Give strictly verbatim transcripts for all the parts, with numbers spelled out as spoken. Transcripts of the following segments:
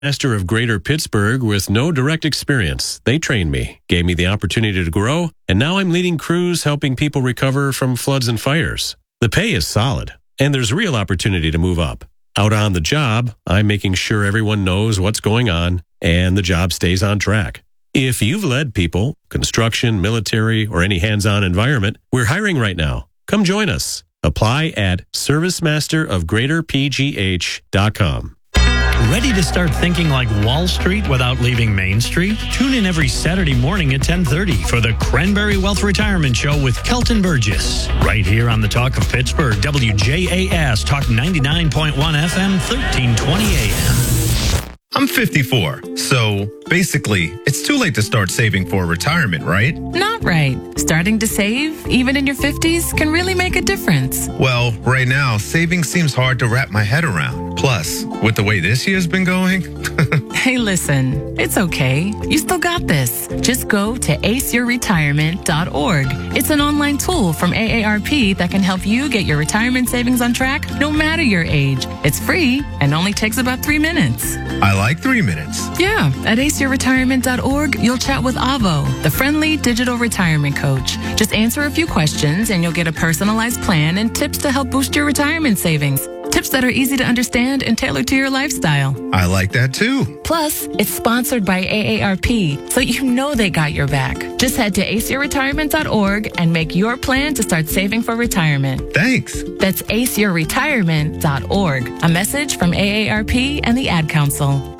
Master of Greater Pittsburgh with no direct experience. They trained me, gave me the opportunity to grow, and now I'm leading crews helping people recover from floods and fires. The pay is solid, and there's real opportunity to move up. Out on the job, I'm making sure everyone knows what's going on and the job stays on track. If you've led people, construction, military, or any hands-on environment, we're hiring right now. Come join us. Apply at service master of greater p g h dot com. Ready to start thinking like Wall Street without leaving Main Street? Tune in every Saturday morning at ten thirty for the Cranberry Wealth Retirement Show with Kelton Burgess. Right here on the Talk of Pittsburgh, W J A S, Talk ninety-nine point one F M, thirteen twenty A M. I'm fifty-four, so basically, it's too late to start saving for retirement, right? Not right. Starting to save, even in your fifties, can really make a difference. Well, right now, saving seems hard to wrap my head around. Plus, with the way this year's been going... Hey, listen, it's okay. You still got this. Just go to ace your retirement dot org. It's an online tool from A A R P that can help you get your retirement savings on track no matter your age. It's free and only takes about three minutes. I like three minutes. Yeah, at ace your retirement dot org, you'll chat with Avo, the friendly digital retirement coach. Just answer a few questions and you'll get a personalized plan and tips to help boost your retirement savings. Tips that are easy to understand and tailored to your lifestyle. I like that too. Plus, it's sponsored by A A R P, so you know they got your back. Just head to ace your retirement dot org and make your plan to start saving for retirement. Thanks. That's ace your retirement dot org. A message from A A R P and the Ad Council.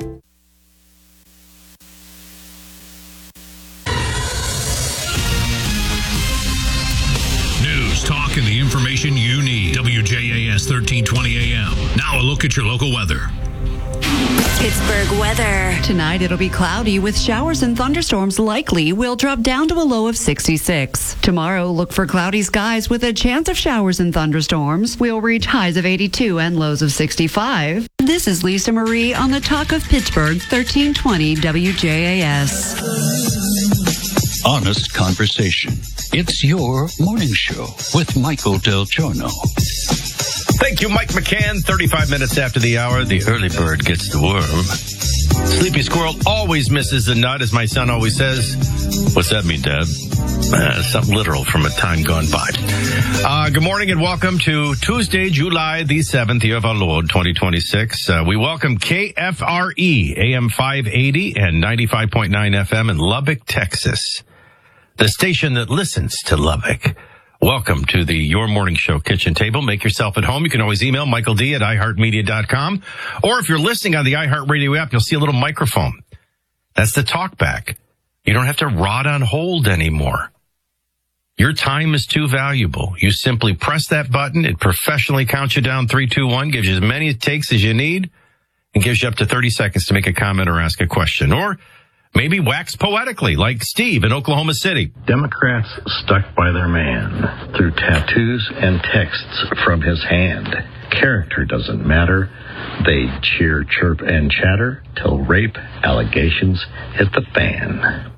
Talk and the information you need. W J A S thirteen twenty A M. Now a look at your local weather. Pittsburgh weather. Tonight it'll be cloudy with showers and thunderstorms likely. We'll drop down to a low of sixty-six. Tomorrow, look for cloudy skies with a chance of showers and thunderstorms. We'll reach highs of eighty-two and lows of sixty-five. This is Lisa Marie on the Talk of Pittsburgh, thirteen twenty W J A S. Honest conversation. It's your morning show with Michael Del Giorno. Thank you, Mike McCann. thirty-five minutes after the hour, the early bird gets the worm. Sleepy squirrel always misses the nut, as my son always says. What's that mean, Dad? Uh, something literal from a time gone by. Uh, good morning and welcome to Tuesday, July the seventh, year of our Lord, twenty twenty-six. Uh, we welcome K F R E, A M five eighty and ninety-five point nine F M in Lubbock, Texas. The station that listens to Lubbock. Welcome to the Your Morning Show kitchen table. Make yourself at home. You can always email Michael D at i heart media dot com. Or if you're listening on the iHeartRadio app, you'll see a little microphone. That's the talkback. You don't have to rot on hold anymore. Your time is too valuable. You simply press that button. It professionally counts you down three, two, one, gives you as many takes as you need, and gives you up to thirty seconds to make a comment or ask a question. Or maybe wax poetically, like Steve in Oklahoma City. Democrats stuck by their man through tattoos and texts from his hand. Character doesn't matter. They cheer, chirp, and chatter till rape allegations hit the fan.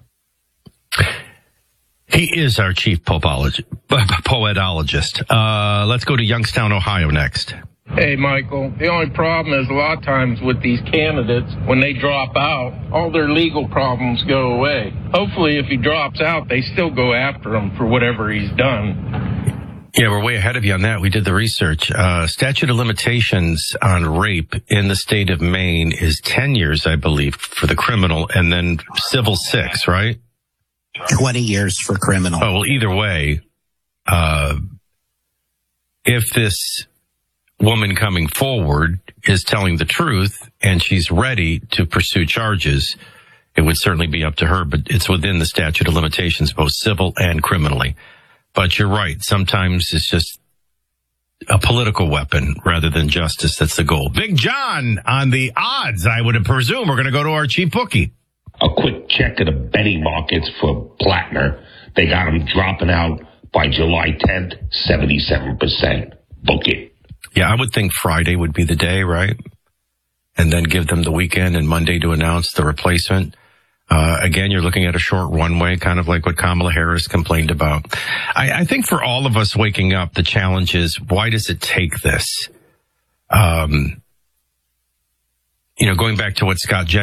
He is our chief popolog- poetologist. Uh, let's go to Youngstown, Ohio next. Hey, Michael, the only problem is a lot of times with these candidates, when they drop out, all their legal problems go away. Hopefully, if he drops out, they still go after him for whatever he's done. Yeah, we're way ahead of you on that. We did the research. Uh, statute of limitations on rape in the state of Maine is ten years, I believe, for the criminal, and then civil six, right? twenty years for criminal. Oh, well, either way, uh, if this woman coming forward is telling the truth and she's ready to pursue charges, it would certainly be up to her, but it's within the statute of limitations, both civil and criminally. But you're right. Sometimes it's just a political weapon rather than justice. That's the goal. Big John on the odds, I would presume. We're going to go to our chief bookie. A quick check of the betting markets for Plattner. They got him dropping out by July tenth, seventy-seven percent. Book it. Yeah, I would think Friday would be the day, right? And then give them the weekend and Monday to announce the replacement. Uh, again, you're looking at a short runway, kind of like what Kamala Harris complained about. I, I think for all of us waking up, the challenge is, why does it take this? Um, you know, going back to what Scott